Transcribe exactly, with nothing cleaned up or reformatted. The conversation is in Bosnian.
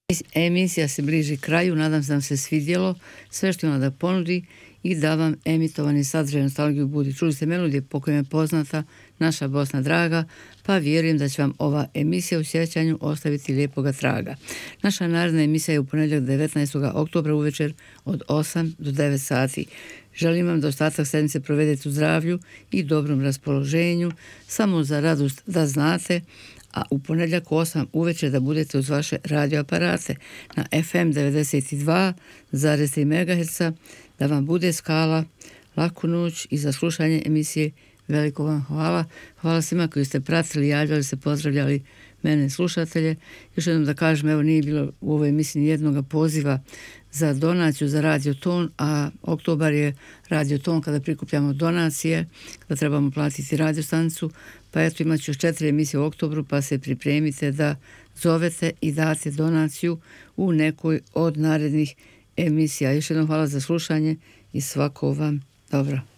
Emisija se bliži kraju, nadam se da vam se svidjelo sve što ima da ponudi i da vam emitovani sadržaj nostalgiju budi. Čuli ste melodije po kojima je poznata naša Bosna draga, pa vjerujem da će vam ova emisija u sjećanju ostaviti lijepoga traga. Naša naredna emisija je u ponedjeljak devetnaestog oktobra uvečer od osam do devet sati. Želim vam da ostatak sedmice provedete u zdravlju i dobrom raspoloženju, samo za radost da znate, a u ponedjeljak u osam uvečer da budete uz vaše radioaparate na F M devedeset dva zarez tri megaherca, da vam bude skala, laku noć i za slušanje emisije. Veliko vam hvala. Hvala svima koji ste pratili, javljali se, pozdravljali mene slušatelje. Još jednom da kažem, evo nije bilo u ovoj emisiji nijednog poziva za donaciju za radioton, a oktobar je radioton kada prikupljamo donacije, kada trebamo platiti radiostanicu, pa eto imat ću još četiri emisije u oktobru, pa se pripremite da zovete i date donaciju u nekoj od narednih emisija. Još jednom hvala za slušanje i svako vam dobro.